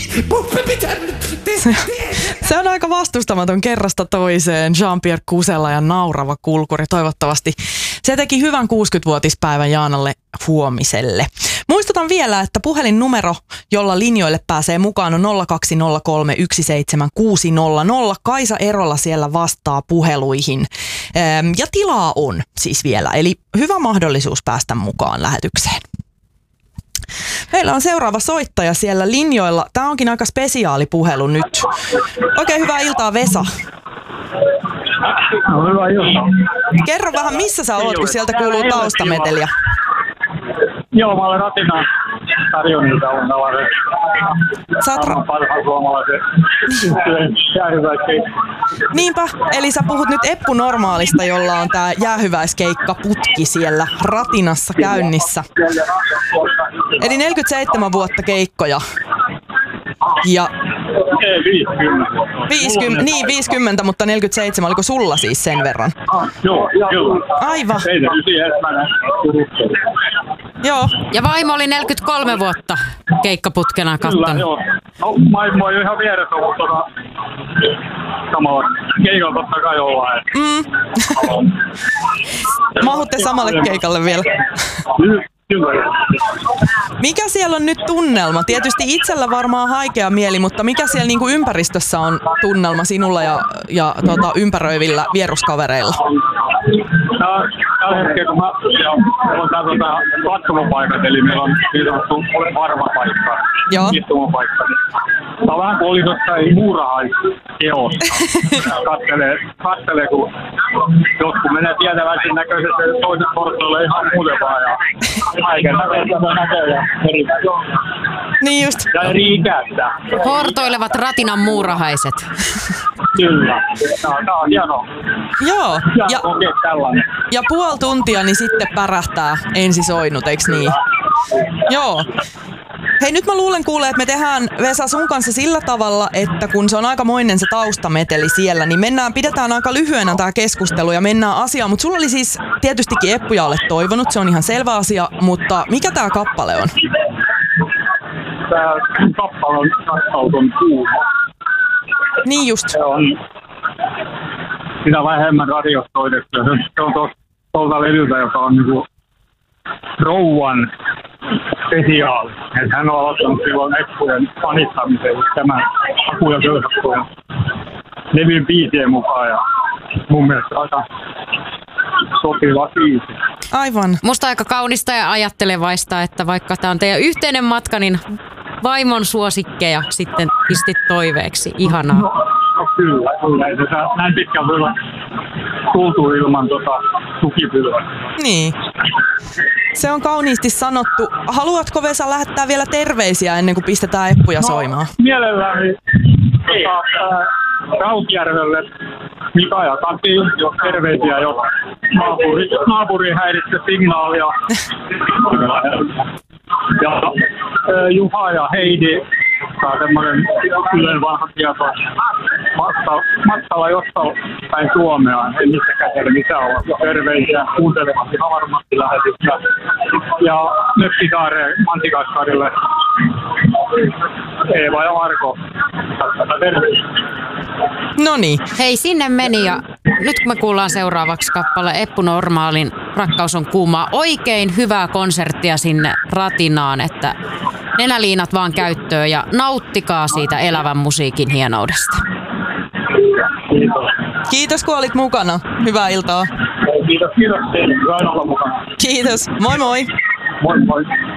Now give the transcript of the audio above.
Se on aika vastustamaton kerrasta toiseen. Jean-Pierre Kusela ja naurava kulkuri. Toivottavasti se teki hyvän 60-vuotispäivän Jaanalle Huomiselle. Muistutan vielä, että puhelinnumero, jolla linjoille pääsee mukaan, on 020317600. Kaisa Erola siellä vastaa puheluihin. Ja tilaa on siis vielä, eli hyvä mahdollisuus päästä mukaan lähetykseen. Meillä on seuraava soittaja siellä linjoilla. Tämä onkin aika spesiaali puhelu nyt. Oikein hyvää iltaa, Vesa. No, hyvä ilta. Kerro vähän, missä sä oot, kun sieltä kuuluu taustameteliä. Joo, mä olen Ratinan tarjonilta. Sä oot parhaan suomalaisen jäähyväiskeikka. Niinpä, eli sä puhut nyt Eppu Normaalista, jolla on tää jäähyväiskeikkaputki siellä Ratinassa käynnissä. Eli 47 vuotta keikkoja. Ja 50. Niin, 50, mutta 47. Oliko sulla siis sen verran? Joo. Aivan. Joo. Ja vaimo oli 43 vuotta keikkaputkena kattonut. Kyllä, joo. No, vaimo on jo ihan vieressä, mutta samalla keikalla totta kai ollaan. Mahutte samalle keikalle vielä. Kyllä. Mikä siellä on nyt tunnelma? Tietysti itsellä varmaan haikea mieli, mutta mikä siellä niinku ympäristössä on tunnelma sinulla ja ympäröivillä vieruskavereilla? Tällä hetkellä, kun meillä on tää kattomapaikat, eli meillä on niin sanottu varmapaikka, istumapaikka. Tämä on vähän kuin olisi jossain muurahaiskeossa. Kattelee, kun joskus menee tietäväisen näköisesti toiset portoille ihan muuten vaan. Ja kaiken näkee ja eri. Niin just. Ja eri ikäistä. Hortoilevat Ratinan muurahaiset. Kyllä. Tämä on hienoa. Joo. Tällainen. Ja puoli tuntia, niin sitten pärähtää ensisoinut, eiks niin? Joo. Hei, nyt mä luulen kuule, että me tehdään Vesa sun kanssa sillä tavalla, että kun se on aikamoinen se taustameteli siellä, niin pidetään aika lyhyenä tää keskustelu ja mennään asiaan. Mutta sulla oli siis tietystikin Eppuja olet toivonut, se on ihan selvä asia, mutta mikä tää kappale on? Tää kappale on Rakkauton kuuma. Niin just. Se on sitä vähemmän radiosta soitettu. Se on tuolta levyltä, joka on niinku rouvan spesiaali. Et hän on aloittanut silloin Eppujen fanittamisen tämän Aku ja Köyhäkkojen levyn biisien mukaan. Ja mun mielestä aika sopiva biisi. Aivan. Musta aika kaunista ja ajattelevaista, että vaikka tää on teidän yhteinen matka, niin vaimon suosikkeja sitten pistit toiveeksi. Ihanaa. No kyllä. Ei se näin pitkään voi olla tultu ilman tukipylvästä. Niin. Se on kauniisti sanottu. Haluatko Vesa lähettää vielä terveisiä ennen kuin pistetään Eppuja soimaan? Mielelläni Rautjärvelle Mika ja Kati, terveisiä, jos naapuri häiritsee signaalia. Ja Juha ja Heidi saa semmoinen ylen vanha tieto matkalla jossain päin Suomea. En itsekään tiedä mitä olla. Terveisiä kuuntelemaan ihan varmasti lähetystä. Ja Mökkisaareen Mantikaskadille Eeva ja Marko. Terveisiä. Noniin. Hei, sinne meni ja nyt kun me kuullaan seuraavaksi kappale Eppu Normaalin Rakkaus on kuumaa. Oikein hyvää konserttia sinne Ratinaan, että nenäliinat vaan käyttöön ja nauttikaa siitä elävän musiikin hienoudesta. Kiitos kun olit mukana. Hyvää iltaa. Kiitos. Hyvä olla mukana. Kiitos. Moi moi. Moi moi.